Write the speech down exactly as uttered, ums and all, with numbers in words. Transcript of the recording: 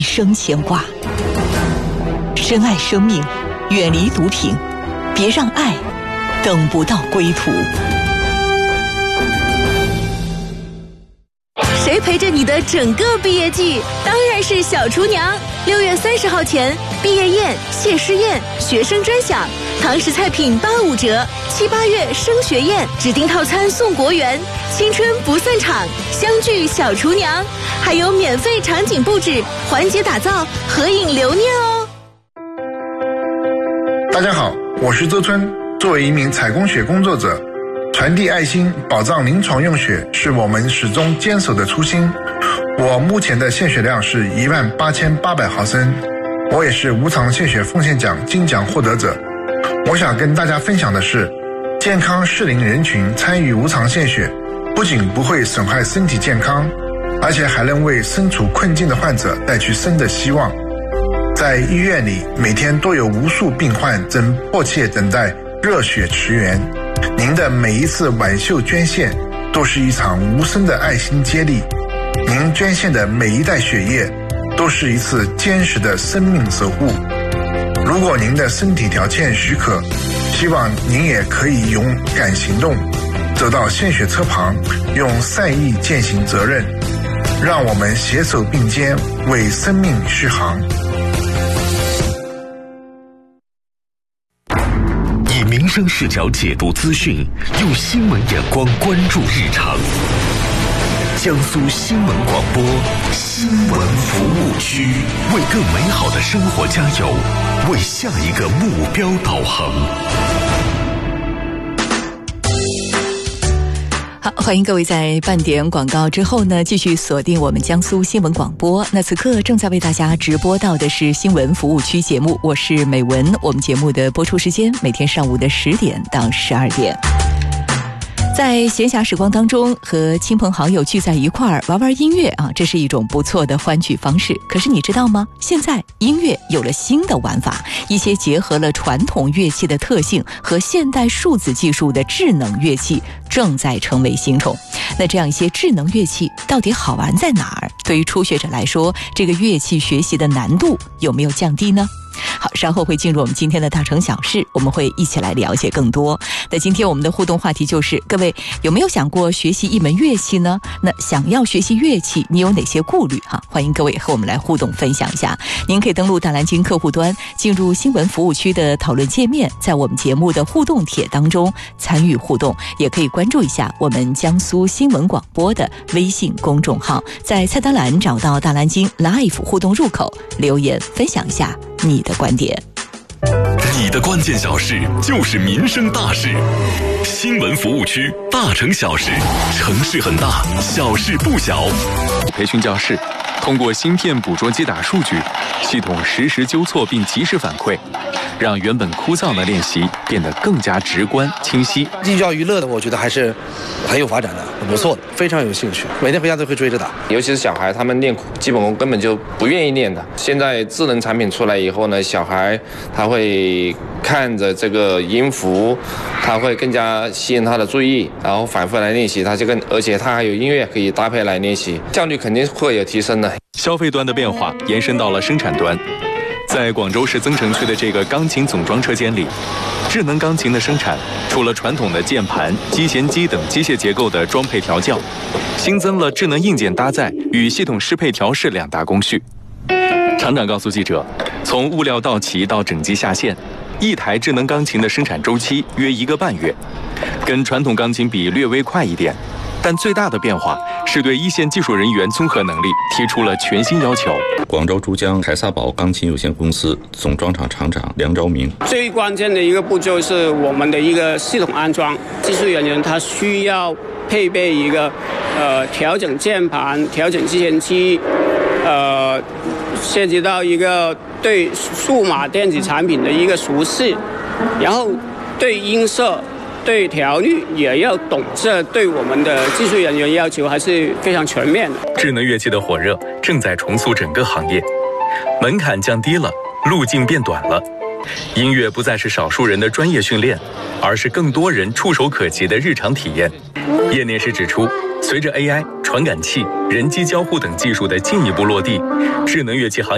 生牵挂。深爱生命，远离毒品，别让爱等不到归途。 谁陪着你的整个毕业季？当然是小厨娘。六月三十号前，毕业宴、谢师宴、学生专享，堂食菜品八五折。七八月升学宴，指定套餐送国园。青春不散场，相聚小厨娘，还有免费场景布置、环节打造、合影留念哦。 大家好，我是周春。作为一名采供血工作者，传递爱心，保障临床用血是我们始终坚守的初心。我目前的献血量是一万八千八百毫升，我也是无偿献血奉献奖金奖获得者。我想跟大家分享的是，健康适龄人群参与无偿献血，不仅不会损害身体健康，而且还能为身处困境的患者带去生的希望。在医院里，每天都有无数病患正迫切等待热血驰援。您的每一次挽袖捐献，都是一场无声的爱心接力。您捐献的每一袋血液，都是一次坚实的生命守护。如果您的身体条件许可，希望您也可以勇敢行动，走到献血车旁，用善意践行责任，让我们携手并肩，为生命续航。 以民生视角解读资讯，用新闻眼光关注日常。江苏新闻广播，新闻服务区，为更美好的生活加油，为下一个目标导航。 好，欢迎各位在半点广告之后呢，继续锁定我们江苏新闻广播。那此刻正在为大家直播到的是新闻服务区节目，我是美文。我们节目的播出时间每天上午的十点到十二点。在闲暇时光当中，和亲朋好友聚在一块儿玩玩音乐啊，这是一种不错的欢聚方式。可是你知道吗？现在音乐有了新的玩法，一些结合了传统乐器的特性和现代数字技术的智能乐器正在成为新宠。那这样一些智能乐器到底好玩在哪儿？对于初学者来说，这个乐器学习的难度有没有降低呢？好，稍后会进入我们今天的大城小事，我们会一起来了解更多。那今天我们的互动话题就是，各位有没有想过学习一门乐器呢？那想要学习乐器，你有哪些顾虑哈？欢迎各位和我们来互动分享一下。您可以登录大蓝鲸客户端，进入新闻服务区的讨论界面，在我们节目的互动帖当中参与互动，也可以关注一下我们江苏新闻广播的微信公众号，在菜单栏找到大蓝鲸 Live 互动入口，留言分享一下你的观点。 你的关键小事就是民生大事，新闻服务区大城小事，城市很大，小事不小。 培训教室通过芯片捕捉接打数据，系统实时纠错并及时反馈，让原本枯燥的练习变得更加直观清晰。 寓教于乐的，我觉得还是很有发展的，很不错的，非常有兴趣，每天回家都会追着打。 尤其是小孩，他们练基本功根本就不愿意练的。现在智能产品出来以后呢，小孩他会看着这个音符，他会更加吸引他的注意，然后反复来练习，他就更而且他还有音乐可以搭配来练习，效率肯定会有提升的。 消费端的变化延伸到了生产端，在广州市增城区的这个钢琴总装车间里，智能钢琴的生产除了传统的键盘、机弦机等机械结构的装配调教，新增了智能硬件搭载与系统适配调试两大工序。厂长告诉记者，从物料到齐到整机下线，一台智能钢琴的生产周期约一个半月，跟传统钢琴比略微快一点，但最大的变化是对一线技术人员综合能力提出了全新要求。 广州珠江凯撒堡钢琴有限公司总装厂厂长梁昭明， 最关键的一个步骤是我们的一个系统安装，技术人员他需要配备一个呃调整键盘、调整机弦机，呃涉及到一个对数码电子产品的一个熟悉，然后对音色、对调律也要懂，这对我们的技术人员要求还是非常全面的。 智能乐器的火热正在重塑整个行业，门槛降低了，路径变短了。音乐不再是少数人的专业训练，而是更多人触手可及的日常体验。业内师指出，随着 A I、传感器、人机交互等技术的进一步落地，智能乐器行业